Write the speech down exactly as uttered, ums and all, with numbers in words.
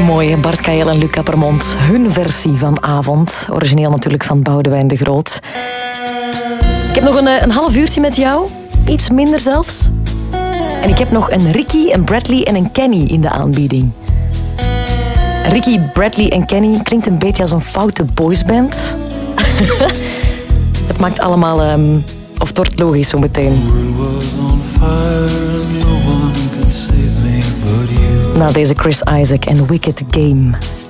Mooi, Bart Kael en Luc Appermont. Hun versie van Avond. Origineel natuurlijk van Boudewijn de Groot. Ik heb nog een, een half uurtje met jou. Iets minder zelfs. En ik heb nog een Ricky, een Bradley en een Kenny in de aanbieding. Ricky, Bradley en Kenny klinkt een beetje als een foute boysband. Het maakt allemaal... Um, of het wordt logisch zo meteen. Na deze Chris Isaak en Wicked Game.